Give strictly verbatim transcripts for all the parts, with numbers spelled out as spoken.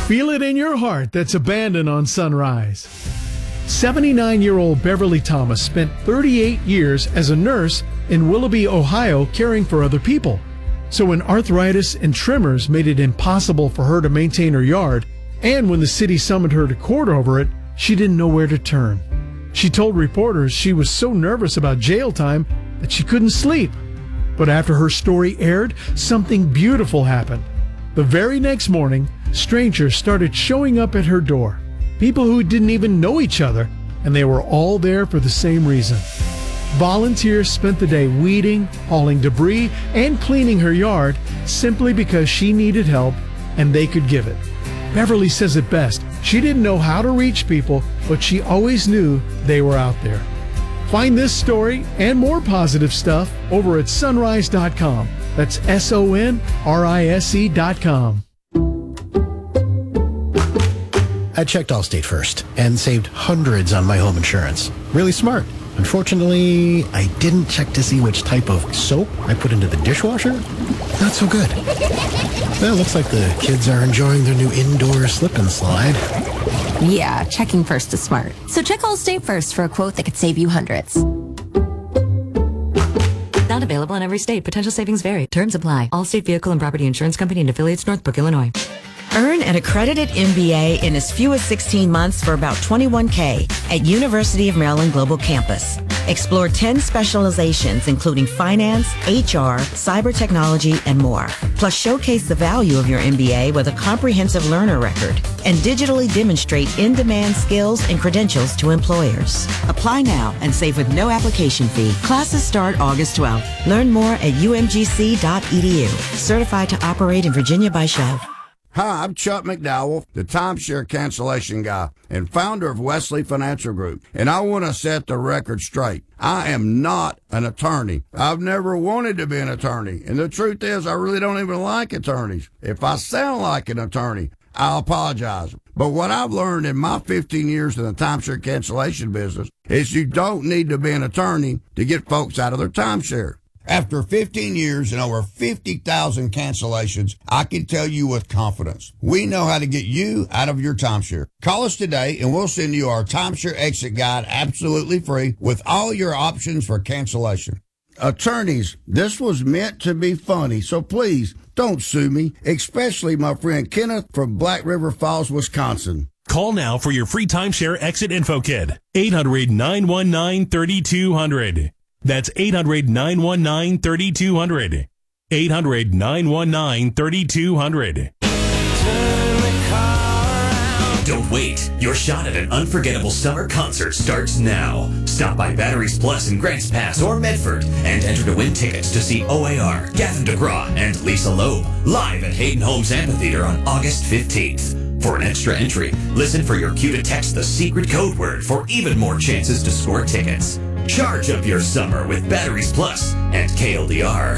Feel it in your heart that's abandoned on Sunrise. seventy-nine-year-old Beverly Thomas spent thirty-eight years as a nurse in Willoughby, Ohio, caring for other people. So when arthritis and tremors made it impossible for her to maintain her yard, and when the city summoned her to court over it, she didn't know where to turn. She told reporters she was so nervous about jail time that she couldn't sleep. But after her story aired, something beautiful happened. The very next morning, strangers started showing up at her door. People who didn't even know each other, and they were all there for the same reason. Volunteers spent the day weeding, hauling debris, and cleaning her yard simply because she needed help and they could give it. Beverly says it best. She didn't know how to reach people, but she always knew they were out there. Find this story and more positive stuff over at sunrise dot com. That's S O N R I S E dot com. I checked Allstate first and saved hundreds on my home insurance. Really smart. Unfortunately, I didn't check to see which type of soap I put into the dishwasher. Not so good. Well, looks like the kids are enjoying their new indoor slip and slide. Yeah, checking first is smart. So check Allstate first for a quote that could save you hundreds. Not available in every state. Potential savings vary. Terms apply. Allstate Vehicle and Property Insurance Company and affiliates, Northbrook, Illinois. Earn an accredited M B A in as few as sixteen months for about twenty-one K at University of Maryland Global Campus. Explore ten specializations, including finance, H R, cyber technology, and more. Plus, showcase the value of your M B A with a comprehensive learner record and digitally demonstrate in-demand skills and credentials to employers. Apply now and save with no application fee. Classes start August twelfth. Learn more at U M G C dot E D U. Certified to operate in Virginia by Shell. Hi, I'm Chuck McDowell, the timeshare cancellation guy and founder of Wesley Financial Group, and I want to set the record straight. I am not an attorney. I've never wanted to be an attorney, and the truth is I really don't even like attorneys. If I sound like an attorney, I'll apologize. But what I've learned in my fifteen years in the timeshare cancellation business is you don't need to be an attorney to get folks out of their timeshare. After fifteen years and over fifty thousand cancellations, I can tell you with confidence, we know how to get you out of your timeshare. Call us today and we'll send you our timeshare exit guide absolutely free with all your options for cancellation. Attorneys, this was meant to be funny, so please don't sue me, especially my friend Kenneth from Black River Falls, Wisconsin. Call now for your free timeshare exit info kit. eight hundred, nine one nine, three two zero zero. That's eight hundred, nine one nine, three two zero zero. eight hundred, nine one nine, three two zero zero. Don't wait. Your shot at an unforgettable summer concert starts now. Stop by Batteries Plus in Grants Pass or Medford and enter to win tickets to see O A R, Gavin DeGraw, and Lisa Loeb live at Hayden Homes Amphitheater on August fifteenth. For an extra entry, listen for your cue to text the secret code word for even more chances to score tickets. Charge up your summer with Batteries Plus and K L D R.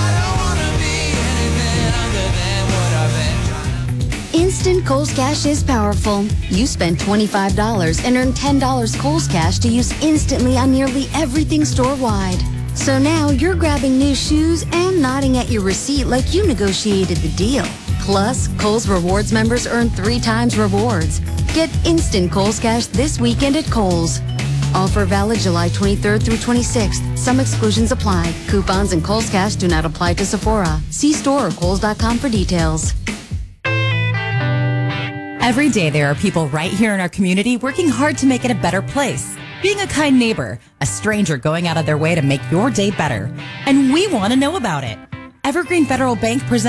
Instant Kohl's Cash is powerful. You spend twenty-five dollars and earn ten dollars Kohl's Cash to use instantly on nearly everything store-wide. So now you're grabbing new shoes and nodding at your receipt like you negotiated the deal. Plus, Kohl's Rewards members earn three times rewards. Get instant Kohl's Cash this weekend at Kohl's. Offer valid July twenty-third through twenty-sixth. Some exclusions apply. Coupons and Kohl's Cash do not apply to Sephora. See store or kohls dot com for details. Every day there are people right here in our community working hard to make it a better place. Being a kind neighbor, a stranger going out of their way to make your day better. And we want to know about it. Evergreen Federal Bank presents